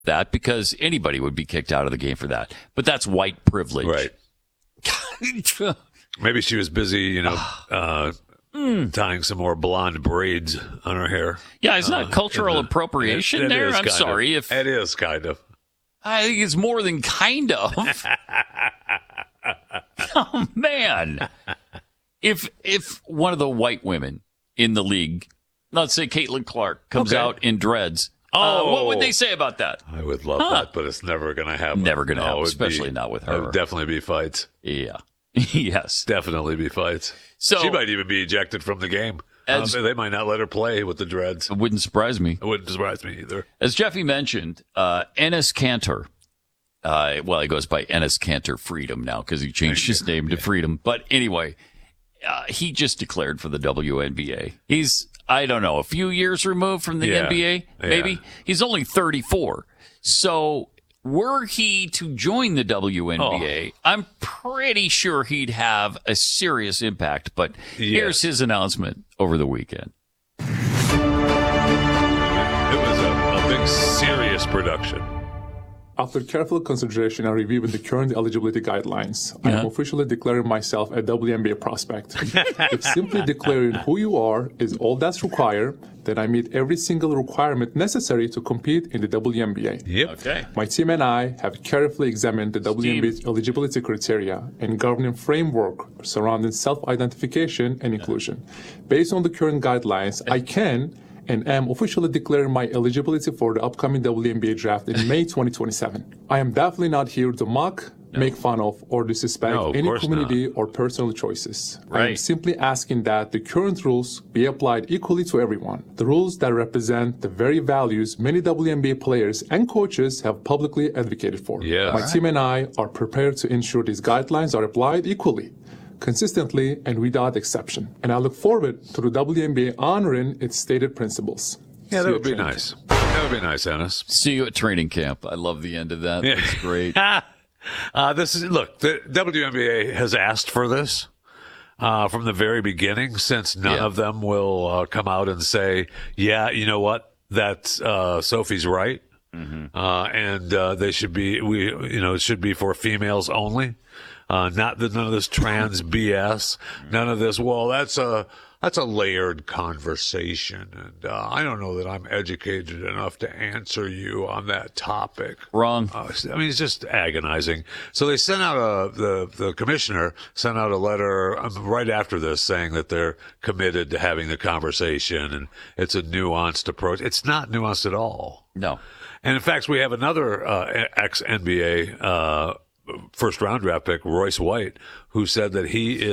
that because anybody would be kicked out of the game for that. But that's white privilege. Right. Maybe she was busy, tying some more blonde braids on her hair. Yeah, it's not cultural appropriation there. I'm sorry. It is kind of. I think it's more than kind of. Oh, man. If one of the white women in the league, let's say Caitlin Clark, comes out in dreads, what would they say about that? I would love that, but it's never going to happen. Never going to happen, especially not with her. There would definitely be fights. Yeah. Yes. Definitely be fights. So she might even be ejected from the game. They might not let her play with the dreads. It wouldn't surprise me. It wouldn't surprise me either. As Jeffy mentioned, Enes Kanter, he goes by Enes Kanter Freedom now because he changed his name to Freedom. But anyway, he just declared for the WNBA. He's, I don't know, a few years removed from the NBA, maybe. He's only 34. So were he to join the WNBA, I'm pretty sure he'd have a serious impact. But here's his announcement over the weekend. It was a big, serious production. After careful consideration and reviewing the current eligibility guidelines, I am officially declaring myself a WNBA prospect. If simply declaring who you are is all that's required, then I meet every single requirement necessary to compete in the WNBA. Yep. Okay. My team and I have carefully examined the WNBA's eligibility criteria and governing framework surrounding self-identification and inclusion. Based on the current guidelines, I can and am officially declaring my eligibility for the upcoming WNBA draft in May 2027. I am definitely not here to mock, make fun of, or disrespect any community or personal choices. I am simply asking that the current rules be applied equally to everyone. The rules that represent the very values many WNBA players and coaches have publicly advocated for. My team and I are prepared to ensure these guidelines are applied equally, consistently, and without exception. And I look forward to the WNBA honoring its stated principles. Yeah, that would be nice. That would be nice, Ennis. See you at training camp. I love the end of that. That's great. The WNBA has asked for this from the very beginning, since none of them will come out and say, yeah, you know what, that's Sophie's right. And they should be, it should be for females only. None of this trans BS. None of this, well, that's a layered conversation. And I don't know that I'm educated enough to answer you on that topic. Wrong. It's just agonizing. So they sent out the commissioner sent out a letter right after this saying that they're committed to having the conversation and it's a nuanced approach. It's not nuanced at all. No. And in fact, we have another ex-NBA first-round draft pick, Royce White, who said that he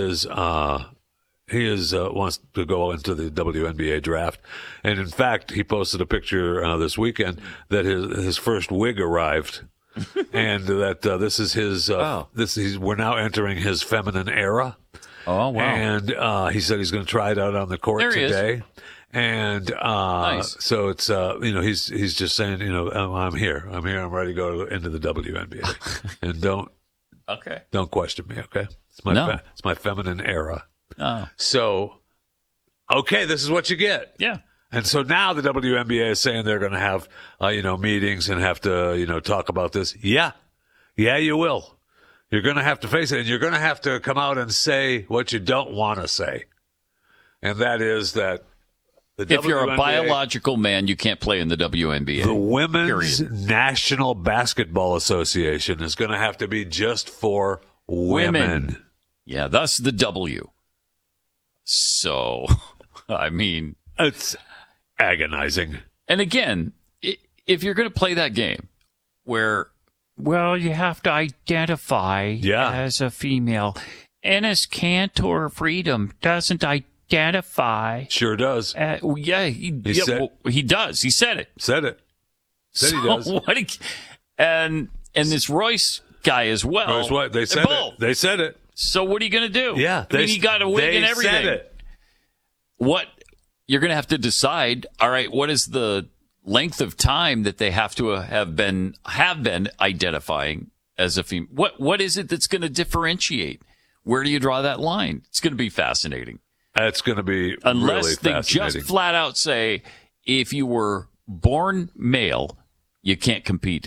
wants to go into the WNBA draft. And in fact, he posted a picture this weekend that his first wig arrived, and that this is his. We're now entering his feminine era. Oh wow! And he said he's going to try it out on the court today. And nice. So it's he's just saying, I'm here, I'm ready to go into the WNBA, and don't question me, okay? It's my feminine era. Oh. So, okay, this is what you get. Yeah. And so now the WNBA is saying they're going to have meetings and have to talk about this. Yeah, you will. You're going to have to face it, and you're going to have to come out and say what you don't want to say, and that is that. If you're a biological man, you can't play in the WNBA. The Women's National Basketball Association is going to have to be just for women. Yeah, thus the W. So, it's agonizing. And again, if you're going to play that game where, you have to identify as a female, Enes Kanter Freedom doesn't identify. Sure does. He does. He said it. Said he does. And this Royce guy as well. Royce White, they said it. They said it. So what are you going to do? Yeah. He got a wig and everything. Said it. What you're going to have to decide, all right, what is the length of time that they have to have been identifying as a female? What is it that's going to differentiate? Where do you draw that line? It's going to be fascinating. It's going to be unless really they just flat out say, if you were born male You can't compete